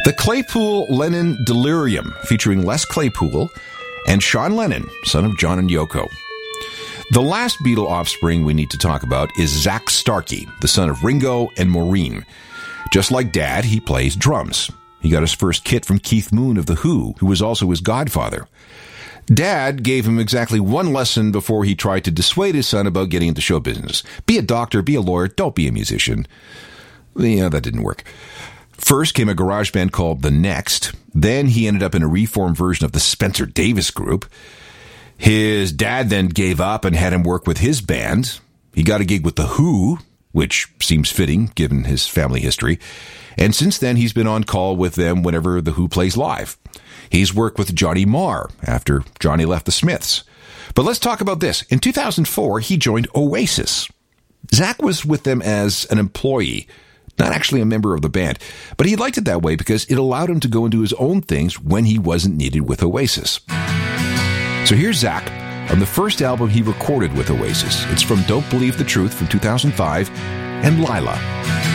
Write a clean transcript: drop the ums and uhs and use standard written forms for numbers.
The Claypool-Lennon Delirium, featuring Les Claypool and Sean Lennon, son of John and Yoko. The last Beatle offspring we need to talk about is Zak Starkey, the son of Ringo and Maureen. Just like Dad, he plays drums. He got his first kit from Keith Moon of The Who, who was also his godfather. Dad gave him exactly one lesson before he tried to dissuade his son about getting into show business. Be a doctor, be a lawyer, don't be a musician. Yeah, that didn't work. First came a garage band called The Next. Then he ended up in a reformed version of the Spencer Davis Group. His dad then gave up and had him work with his band. He got a gig with The Who, which seems fitting given his family history. And since then, he's been on call with them whenever The Who plays live. He's worked with Johnny Marr after Johnny left the Smiths. But let's talk about this. In 2004, he joined Oasis. Zak was with them as an employee, not actually a member of the band, but he liked it that way because it allowed him to go and do his own things when he wasn't needed with Oasis. So here's Zak on the first album he recorded with Oasis. It's from Don't Believe the Truth from 2005 and Lila.